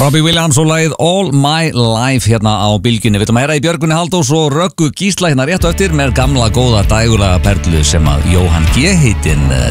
Robbie Williams og lagið All My Life hérna á bylgjunni. Við ætlum að heyra í Björgvini Halldórs og Röggu Gísla hérna rétt á eftir með gamla góða dægulega perlu sem að Jóhann G. heitinn